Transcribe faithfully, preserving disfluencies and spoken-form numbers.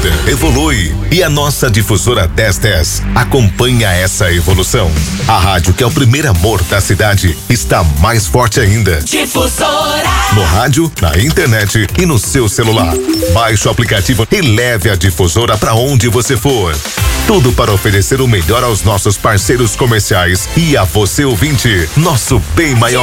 muda, evolui. E a nossa difusora dez dez acompanha essa evolução. A rádio, que é o primeiro amor da cidade, está mais forte ainda. Difusora. No rádio, na internet e no seu celular. Baixe o aplicativo e leve a difusora para onde você for. Tudo para oferecer o melhor aos nossos parceiros comerciais e a você, ouvinte, nosso bem maior.